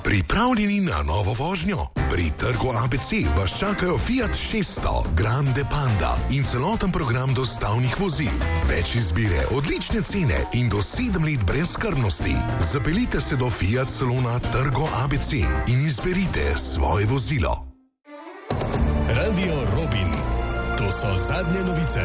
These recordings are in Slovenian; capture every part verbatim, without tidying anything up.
Pripravljeni na novo vožnjo? Pri trgu A B C vas čakajo Fiat šeststo, Grande Panda in celoten program dostavnih vozil. Več izbire, odlične cene in do sedem let brezskrbnosti. Zapeljite se do Fiat salona Trgo A B C in izberite svoje vozilo. Radio Robin. To so zadnje novice.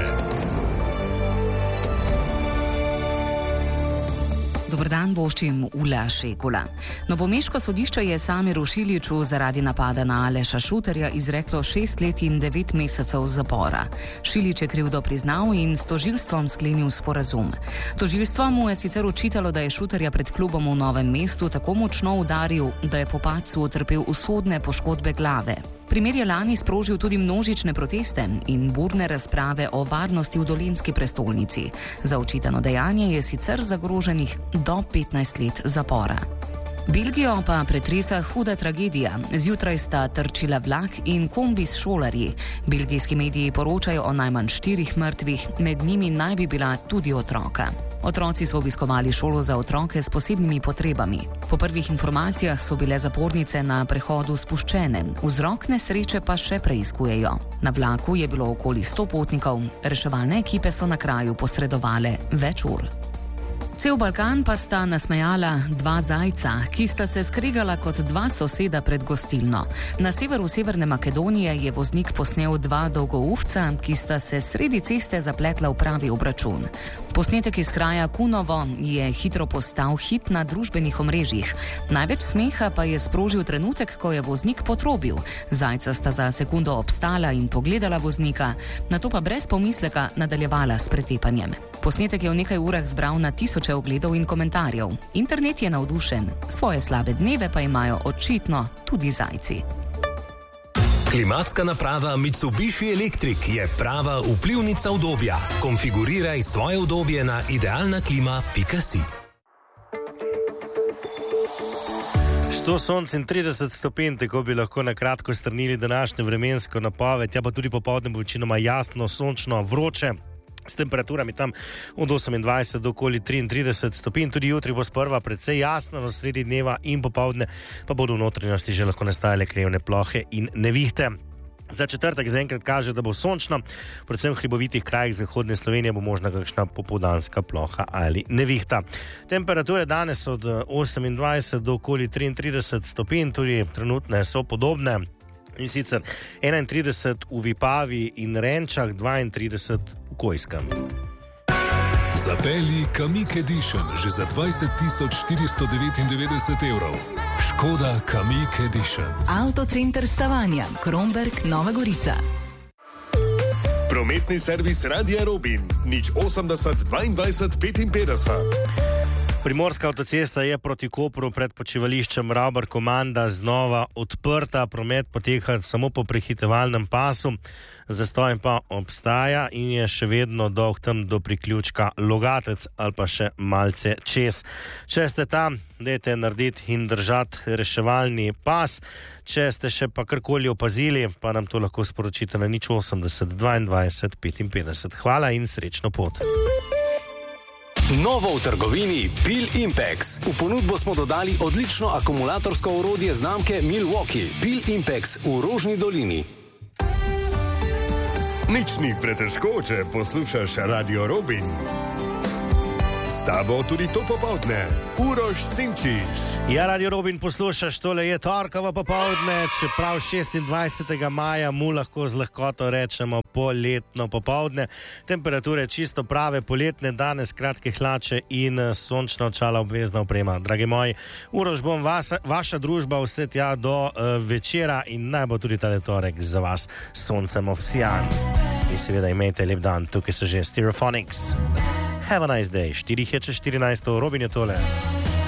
Dobar dan, voščim Ula Šekula. Novomeško sodišče je Samiru Šiliću zaradi napada na Aleša Šuterja izreklo šest let in devet mesecev zapora. Šilić je krivdo priznal in s tožilstvom sklenil sporazum. Tožilstvo mu je sicer očitalo, da je Šuterja pred klubom v Novem mestu tako močno udaril, da je po padcu utrpel usodne poškodbe glave. Primer je lani sprožil tudi množične proteste in burne razprave o varnosti v dolenjski prestolnici. Za očitano dejanje je sicer zagroženih do petnajst let zapora. Belgijo pa pretresa huda tragedija. Zjutraj sta trčila vlak in kombi s šolarji. Belgijski mediji poročajo o najmanj štirih mrtvih, med njimi naj bi bila tudi otroka. Otroci so obiskovali šolo za otroke s posebnimi potrebami. Po prvih informacijah so bile zapornice na prehodu spuščene, vzrok nesreče pa še preiskujejo. Na vlaku je bilo okoli sto potnikov, reševalne ekipe so na kraju posredovale več ur. Cel Balkan pa sta nasmejala dva zajca, ki sta se skregala kot dva soseda pred gostilno. Na severu Severne Makedonije je voznik posnel dva dolgouhca, ki sta se sredi ceste zapletla v pravi obračun. Posnetek iz kraja Kunovo je hitro postal hit na družbenih omrežjih. Največ smeha pa je sprožil trenutek, ko je voznik potrobil. Zajca sta za sekundo obstala in pogledala voznika, nato pa brez pomisleka nadaljevala s pretepanjem. Posnetek je v nekaj urah zbral na tisoče ogledov in komentarjev. Internet je navdušen, svoje slabe dneve pa imajo očitno tudi zajci. Klimatska naprava Mitsubishi Electric je prava vplivnica udobja. Konfiguriraj svoje udobje na idealna klima pika si. sto sonc in trideset stopinj, tako bi lahko na kratko strnili današnjo vremensko napoved, ja pa tudi popoldne bo večinoma jasno, sončno, vroče. S temperaturami tam od osemindvajset do okoli triintrideset stopinj, tudi jutri bo sprva precej jasno, na sredi dneva in popoldne pa bodo v notranjosti že lahko nastajale krevne plohe in nevihte. Za četrtek zaenkrat kaže, da bo sončno, predvsem v hribovitih krajih zahodne Slovenije bo možna kakšna popoldanska ploha ali nevihta. Temperature danes od osemindvajset do okoli triintrideset stopinj, tudi trenutne so podobne. In sicer enaintrideset v Vipavi in Renčah, dvaintrideset v Kojskem. Zapelji Kamiq Edition že za dvajset tisoč štiristo devetindevetdeset evrov. Škoda Kamiq Edition. Avtocenter Stavanja, Kromberk, Nova Gorica. Prometni servis Radia Robin, nič osemdeset dvaindvajset petinpetdeset. Primorska avtocesta je proti Kopru pred počivališčem Ravbar Komanda znova odprta, promet poteka samo po prehitevalnem pasu, zastoj pa obstaja in je še vedno dolg tam do priključka Logatec ali pa še malce čez. Če ste tam, dajte narediti in držati reševalni pas. Če ste še pa karkoli opazili, pa nam to lahko sporočite na nič osemdeset dvaindvajset petinpetdeset. Hvala in srečno pot. Novo v trgovini Bil Impex. V ponudbo smo dodali odlično akumulatorsko orodje znamke Milwaukee. Bil Impex v Rožni dolini. Nič ni pretežko, če poslušaš Radio Robin. S tabo tudi to popoldne. Uroš Simčič. Ja, Radio Robin poslušaš, tole je torkovo popoldne, čeprav šestindvajsetega maja mu lahko z lahkoto rečemo poletno popoldne. Temperature čisto prave poletne, danes kratke hlače in sončna očala, obvezna oprema. Dragi moji, Uroš bom vas, vaša družba vse tja do uh, večera in naj bo tudi tale torek za vas soncem obsijan. In seveda imejte lep dan, tukaj so že Stereophonics. Have a nice day. štirih je čez štirinajst, Robin je tole.